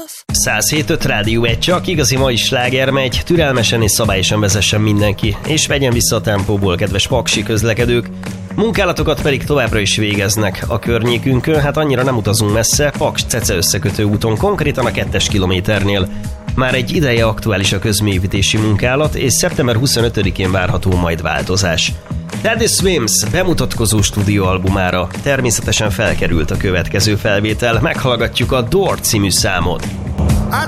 107.5 Rádió 1, csak igazi mai sláger megy, türelmesen és szabályosan vezessen mindenki, és vegyen vissza a tempóból, kedves paksi közlekedők. Munkálatokat pedig továbbra is végeznek a környékünkön, hát annyira nem utazunk messze, Paks-Cece összekötő úton, konkrétan a 2-es kilométernél. Már egy ideje aktuális a közműépítési munkálat, és szeptember 25-én várható majd változás. Teddy Swims bemutatkozó stúdióalbumára természetesen felkerült a következő felvétel, meghallgatjuk a Door című számot.